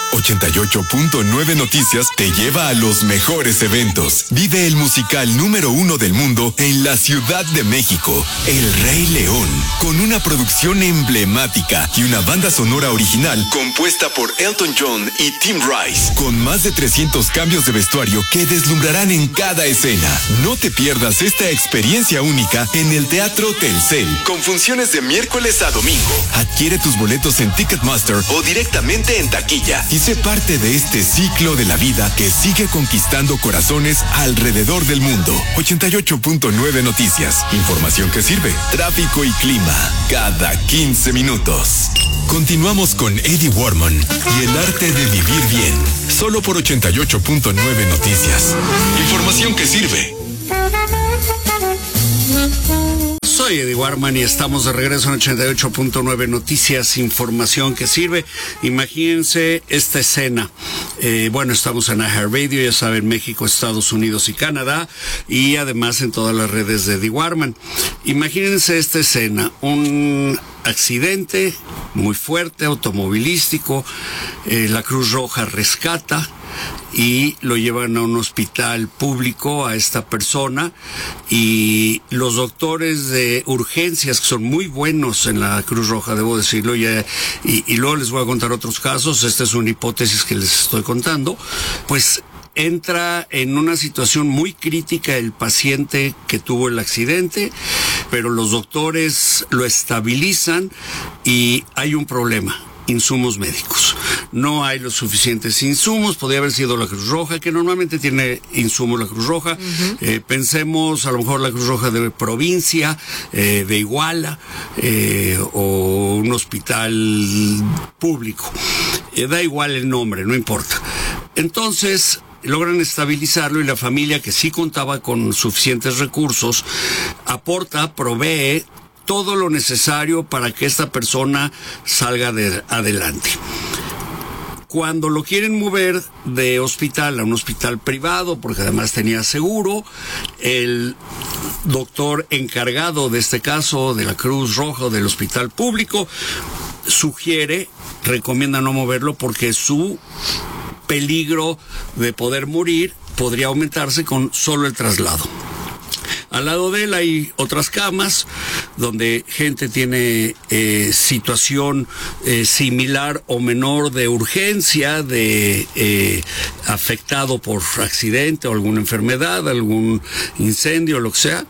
88.9 Noticias te lleva a los mejores eventos. Vive el musical número 1 del mundo en la Ciudad de México, El Rey León, con una producción emblemática y una banda sonora original compuesta por Elton John y Tim Rice, con más de 300 cambios de vestuario que deslumbrarán en cada escena. No te pierdas esta experiencia única en el Teatro Telcel, con funciones de miércoles a domingo. Adquiere tus boletos en Ticketmaster o directamente en taquilla y sé parte de este ciclo de la vida que sigue conquistando corazones alrededor del mundo. 88.9 Noticias. Información que sirve. Tráfico y clima cada 15 minutos. Continuamos con Eddie Warman y el arte de vivir bien. Solo por 88.9 Noticias. Información que sirve. Soy Eddie Warman y estamos de regreso en 88.9 Noticias, información que sirve. Imagínense esta escena. Estamos en iHeartRadio, ya saben, México, Estados Unidos y Canadá, y además en todas las redes de Eddie Warman. Imagínense esta escena, un accidente muy fuerte, automovilístico, la Cruz Roja rescata y lo llevan a un hospital público a esta persona, y los doctores de urgencias, que son muy buenos en la Cruz Roja, debo decirlo, y luego les voy a contar otros casos, esta es una hipótesis que les estoy contando, pues entra en una situación muy crítica el paciente que tuvo el accidente, pero los doctores lo estabilizan y hay un problema: insumos médicos. No hay los suficientes insumos. Podría haber sido la Cruz Roja, que normalmente tiene insumos la Cruz Roja. Pensemos a lo mejor la Cruz Roja de provincia, de Iguala, o un hospital público. Da igual el nombre, no importa. Entonces logran estabilizarlo y la familia, que sí contaba con suficientes recursos, aporta, provee todo lo necesario para que esta persona salga adelante. Cuando lo quieren mover de hospital a un hospital privado, porque además tenía seguro, el doctor encargado de este caso, de la Cruz Roja o del hospital público, recomienda no moverlo porque su peligro de poder morir podría aumentarse con solo el traslado. Al lado de él hay otras camas donde gente tiene situación similar o menor de urgencia, de afectado por accidente o alguna enfermedad, algún incendio, lo que sea.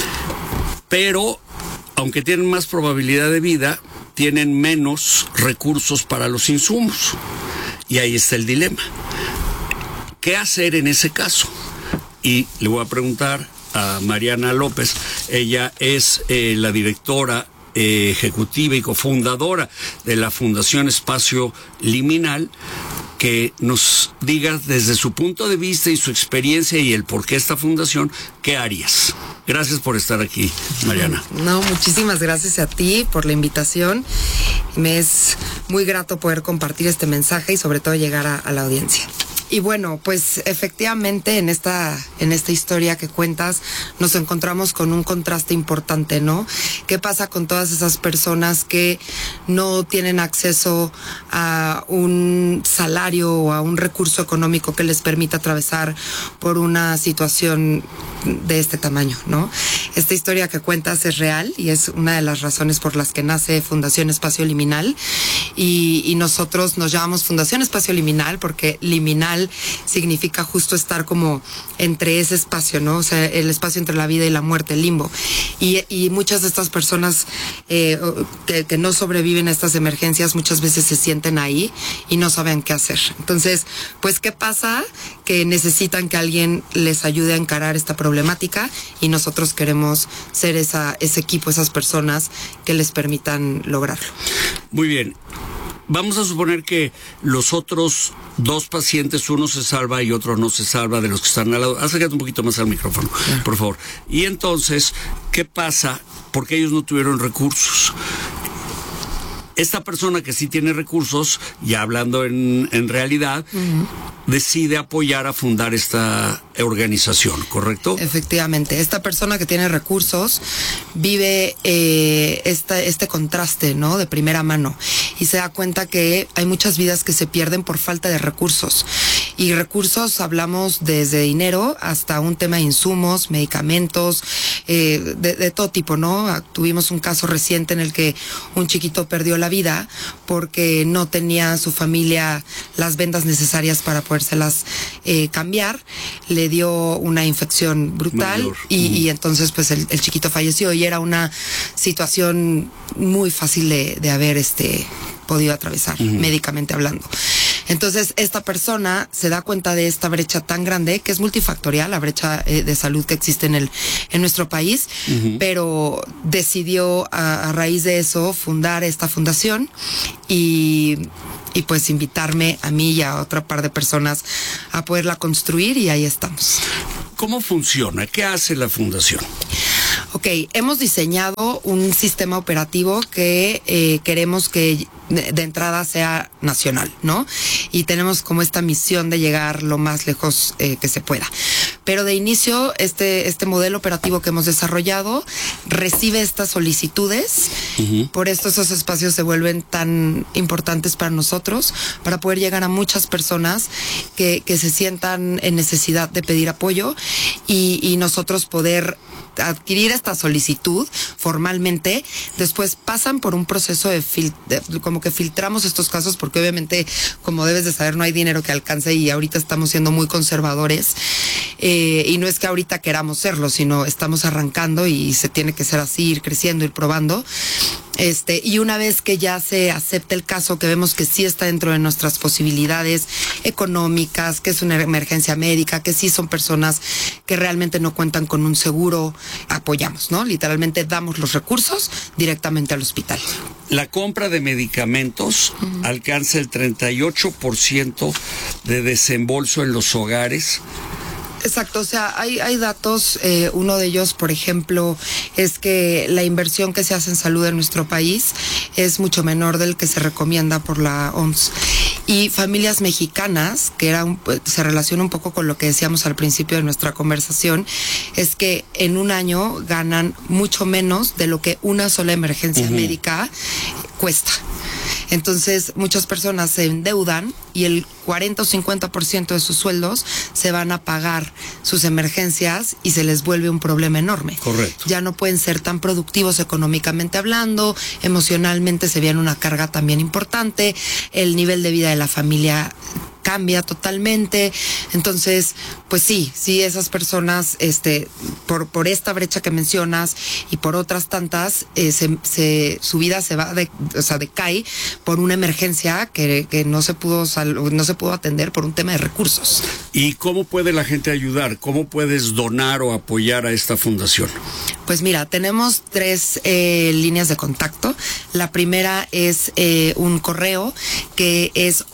Pero, aunque tienen más probabilidad de vida, tienen menos recursos para los insumos. Y ahí está el dilema. ¿Qué hacer en ese caso? Y le voy a preguntar a Mariana López. Ella es la directora ejecutiva y cofundadora de la Fundación Espacio Liminal, que nos diga desde su punto de vista y su experiencia y el por qué esta fundación, ¿qué harías? Gracias por estar aquí, Mariana. No, muchísimas gracias a ti por la invitación. Me es muy grato poder compartir este mensaje y sobre todo llegar a la audiencia. Y bueno, pues efectivamente en esta historia que cuentas nos encontramos con un contraste importante, ¿no? ¿Qué pasa con todas esas personas que no tienen acceso a un salario o a un recurso económico que les permita atravesar por una situación de este tamaño, ¿no? Esta historia que cuentas es real y es una de las razones por las que nace Fundación Espacio Liminal, y nosotros nos llamamos Fundación Espacio Liminal porque liminal significa justo estar como entre ese espacio, ¿no? O sea, el espacio entre la vida y la muerte, el limbo. Y muchas de estas personas que no sobreviven a estas emergencias muchas veces se sienten ahí y no saben qué hacer. Entonces, pues, ¿qué pasa? Que necesitan que alguien les ayude a encarar esta problemática, y nosotros queremos ser ese equipo, esas personas que les permitan lograrlo. Muy bien. Vamos a suponer que los otros dos pacientes, uno se salva y otro no se salva de los que están al lado. Acércate un poquito más al micrófono, por favor. Y entonces, ¿qué pasa? Porque ellos no tuvieron recursos. esta persona que sí tiene recursos, ya hablando en realidad, decide apoyar a fundar esta organización, ¿correcto? Efectivamente, esta persona que tiene recursos vive este contraste, ¿no? De primera mano, y se da cuenta que hay muchas vidas que se pierden por falta de recursos. Y recursos hablamos desde dinero hasta un tema de insumos, medicamentos, de todo tipo, ¿no? Tuvimos un caso reciente en el que un chiquito perdió la vida porque no tenía su familia las vendas necesarias para podérselas cambiar. Le dio una infección brutal y entonces pues el chiquito falleció, y era una situación muy fácil de haber podido atravesar, médicamente hablando. Entonces, esta persona se da cuenta de esta brecha tan grande, que es multifactorial, la brecha de salud que existe en nuestro país, pero decidió a raíz de eso fundar esta fundación y pues invitarme a mí y a otra par de personas a poderla construir, y ahí estamos. ¿Cómo funciona? ¿Qué hace la fundación? Ok, hemos diseñado un sistema operativo que queremos que de entrada sea nacional, ¿no? Y tenemos como esta misión de llegar lo más lejos que se pueda. Pero de inicio, este modelo operativo que hemos desarrollado recibe estas solicitudes. Por esto esos espacios se vuelven tan importantes para nosotros, para poder llegar a muchas personas que se sientan en necesidad de pedir apoyo, y nosotros poder adquirir esta solicitud formalmente. Después pasan por un proceso como que filtramos estos casos, porque obviamente, como debes de saber, no hay dinero que alcance, y ahorita estamos siendo muy conservadores, y no es que ahorita queramos serlo, sino estamos arrancando y se tiene que ser así, ir creciendo, ir probando. Y una vez que ya se acepta el caso, que vemos que sí está dentro de nuestras posibilidades económicas, que es una emergencia médica, que sí son personas que realmente no cuentan con un seguro, apoyamos, ¿no? Literalmente damos los recursos directamente al hospital. La compra de medicamentos alcanza el 38% de desembolso en los hogares. Exacto, o sea, hay datos, uno de ellos, por ejemplo, es que la inversión que se hace en salud en nuestro país es mucho menor del que se recomienda por la OMS. Y familias mexicanas, que se relaciona un poco con lo que decíamos al principio de nuestra conversación, es que en un año ganan mucho menos de lo que una sola emergencia médica cuesta. Entonces, muchas personas se endeudan y el 40 o 50% de sus sueldos se van a pagar sus emergencias, y se les vuelve un problema enorme. Correcto. Ya no pueden ser tan productivos económicamente hablando, emocionalmente se viene una carga también importante, el nivel de vida de la familia cambia totalmente. Entonces, pues sí, esas personas, por esta brecha que mencionas y por otras tantas, su vida se va, decae por una emergencia que no se pudo atender por un tema de recursos. ¿Y cómo puede la gente ayudar? ¿Cómo puedes donar o apoyar a esta fundación? Pues mira, tenemos 3 líneas de contacto. La primera es un correo que es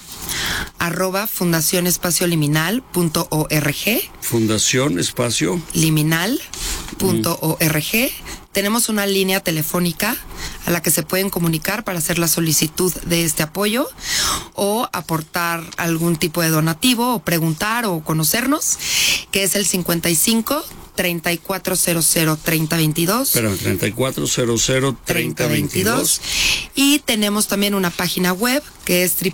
hola@fundacionespacioliminal.org. Fundación Espacio Liminal.org. Tenemos una línea telefónica a la que se pueden comunicar para hacer la solicitud de este apoyo, o aportar algún tipo de donativo, o preguntar, o conocernos, que es el 55 3400 3022. Espera, 3400 3022. Y tenemos también una página web que es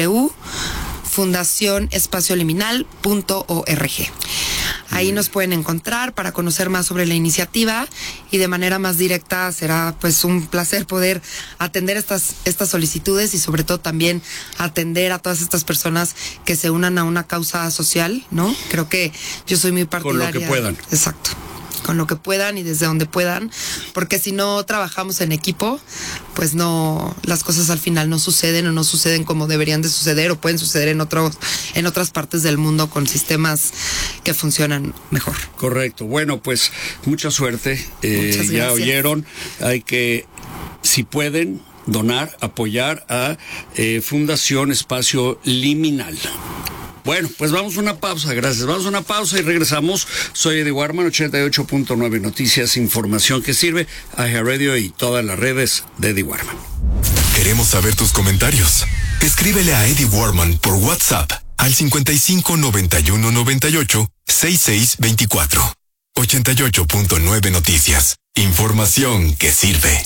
www.fundacionespacioliminal.org. Ahí nos pueden encontrar para conocer más sobre la iniciativa, y de manera más directa será pues un placer poder atender estas solicitudes, y sobre todo también atender a todas estas personas que se unan a una causa social, ¿no? Creo que yo soy muy partidaria. Con lo que puedan. Exacto. Con lo que puedan y desde donde puedan, porque si no trabajamos en equipo, pues no, las cosas al final no suceden, o no suceden como deberían de suceder, o pueden suceder en otras partes del mundo con sistemas que funcionan mejor. Correcto. Bueno, pues mucha suerte. Muchas gracias. Ya oyeron, hay que, si pueden, donar, apoyar a Fundación Espacio Liminal. Bueno, pues vamos a una pausa, gracias. Vamos a una pausa y regresamos. Soy Eddie Warman, 88.9 Noticias, información que sirve, iHeartRadio y todas las redes de Eddie Warman. queremos saber tus comentarios. Escríbele a Eddie Warman por WhatsApp al 55 91 98 66 24. 88.9 Noticias. Información que sirve.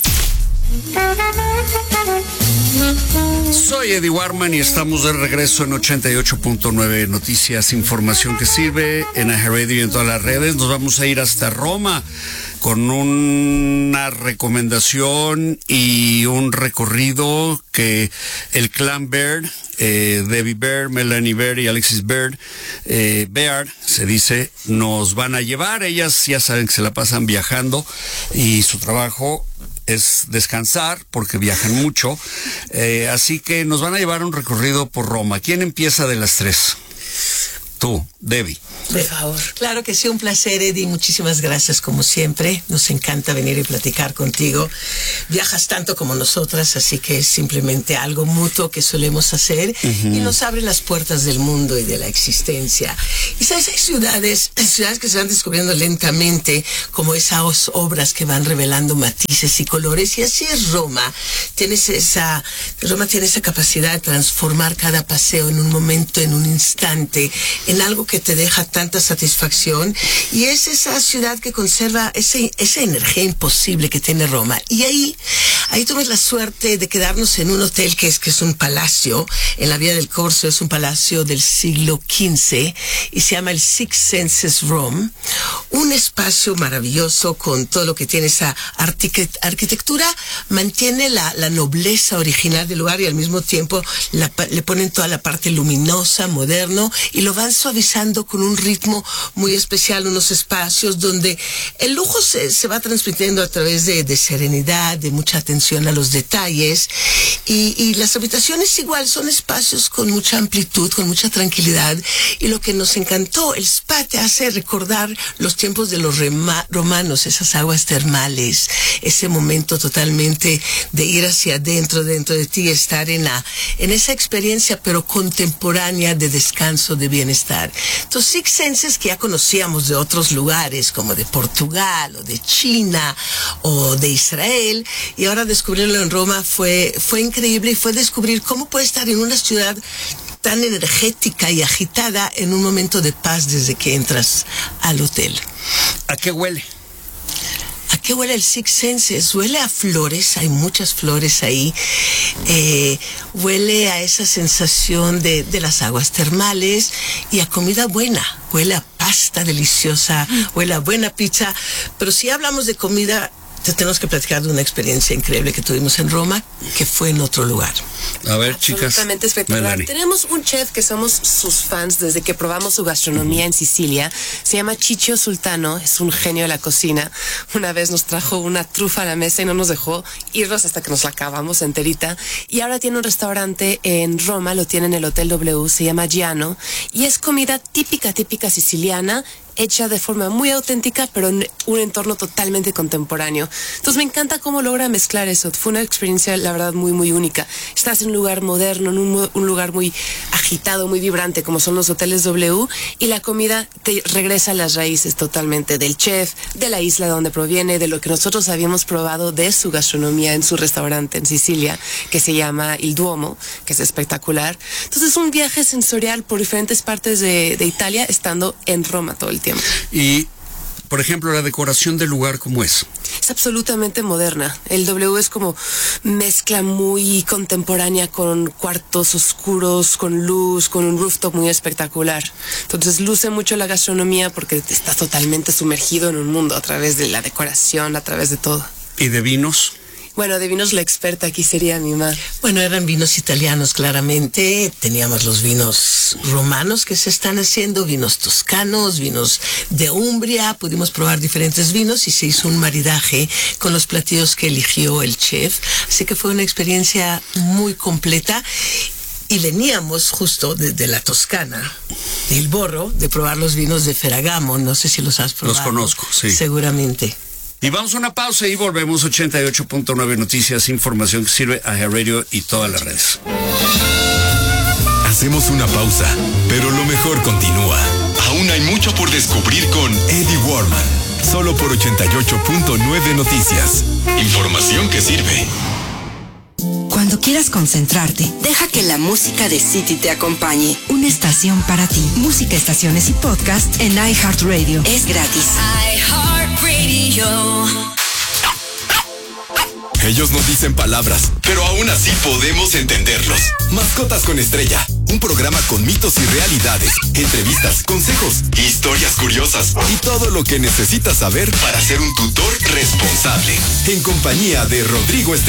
Soy Eddie Warman y estamos de regreso en 88.9 Noticias, información que sirve en iHeartRadio y en todas las redes. Nos vamos a ir hasta Roma con una recomendación y un recorrido que el clan Baird, Debbie Baird, Melanie Baird y Alexis Baird, Baird, se dice, nos van a llevar. Ellas ya saben que se la pasan viajando y su trabajo es descansar porque viajan mucho, así que nos van a llevar un recorrido por Roma. ¿Quién empieza de las tres? Tú, Debbie. Por favor. Claro que sí, un placer, Eddie. Muchísimas gracias, como siempre. Nos encanta venir y platicar contigo. Viajas tanto como nosotras, así que es simplemente algo mutuo que solemos hacer y nos abre las puertas del mundo y de la existencia. Y sabes, hay ciudades que se van descubriendo lentamente, como esas obras que van revelando matices y colores, y así es Roma. Roma tiene esa capacidad de transformar cada paseo en un momento, en un instante, en algo que te deja tanta satisfacción, y es esa ciudad que conserva esa energía imposible que tiene Roma. Y ahí tuvimos la suerte de quedarnos en un hotel que es un palacio en la Vía del Corso. Es un palacio del siglo XV y se llama el Six Senses Rome, un espacio maravilloso con todo lo que tiene esa arquitectura. Mantiene la nobleza original del lugar y al mismo tiempo le ponen toda la parte luminosa, moderno, y lo van suavizando con un ritmo muy especial, unos espacios donde el lujo se va transmitiendo a través de serenidad, de mucha atención a los detalles, y las habitaciones igual son espacios con mucha amplitud, con mucha tranquilidad. Y lo que nos encantó, el spa te hace recordar los tiempos de los romanos, esas aguas termales, ese momento totalmente de ir hacia adentro, dentro de ti, estar en esa experiencia pero contemporánea de descanso, de bienestar. Entonces, Six Senses, que ya conocíamos de otros lugares como de Portugal o de China o de Israel, y ahora descubrirlo en Roma fue increíble, y fue descubrir cómo puede estar en una ciudad tan energética y agitada en un momento de paz desde que entras al hotel. ¿A qué huele? ¿A qué huele el Six Senses? Huele a flores, hay muchas flores ahí. Huele a esa sensación de las aguas termales y a comida buena. Huele a pasta deliciosa, huele a buena pizza. Pero si hablamos de comida, te tenemos que platicar de una experiencia increíble que tuvimos en Roma, que fue en otro lugar. A ver, chicas. Absolutamente espectacular. Melanie. Tenemos un chef que somos sus fans desde que probamos su gastronomía en Sicilia. Se llama Ciccio Sultano, es un genio de la cocina. Una vez nos trajo una trufa a la mesa y no nos dejó irnos hasta que nos la acabamos enterita. Y ahora tiene un restaurante en Roma, lo tiene en el Hotel W, se llama Giano, y es comida típica siciliana, hecha de forma muy auténtica, pero en un entorno totalmente contemporáneo. Entonces me encanta cómo logra mezclar eso. Fue una experiencia, la verdad, muy, muy única. Estás en un lugar moderno, en un lugar muy agitado, muy vibrante, como son los hoteles W, y la comida te regresa a las raíces totalmente del chef, de la isla de donde proviene, de lo que nosotros habíamos probado de su gastronomía en su restaurante en Sicilia, que se llama Il Duomo, que es espectacular. Entonces es un viaje sensorial por diferentes partes de Italia, estando en Roma todo el tiempo. Y, por ejemplo, la decoración del lugar, ¿cómo es? Es absolutamente moderna. El W es como mezcla muy contemporánea con cuartos oscuros, con luz, con un rooftop muy espectacular. Entonces luce mucho la gastronomía porque estás totalmente sumergido en un mundo a través de la decoración, a través de todo. ¿Y de vinos? Bueno, de vinos la experta aquí sería mi mamá. Bueno, eran vinos italianos, claramente. Teníamos los vinos romanos que se están haciendo, vinos toscanos, vinos de Umbria. Pudimos probar diferentes vinos y se hizo un maridaje con los platillos que eligió el chef. Así que fue una experiencia muy completa. Y veníamos justo de la Toscana, del Borro, de probar los vinos de Ferragamo. No sé si los has probado. Los conozco, sí. Seguramente. Y vamos a una pausa y volvemos. 88.9 Noticias, información que sirve a iHeartRadio y todas las redes. Hacemos una pausa, pero lo mejor continúa. Aún hay mucho por descubrir con Eddie Warman. Solo por 88.9 Noticias. Información que sirve. Cuando quieras concentrarte, deja que la música de City te acompañe. Una estación para ti. Música, estaciones y podcast en iHeartRadio. Es gratis. iHeartRadio. Ellos no dicen palabras, pero aún así podemos entenderlos. Mascotas con Estrella, un programa con mitos y realidades, entrevistas, consejos, historias curiosas y todo lo que necesitas saber para ser un tutor responsable. En compañía de Rodrigo Estrella.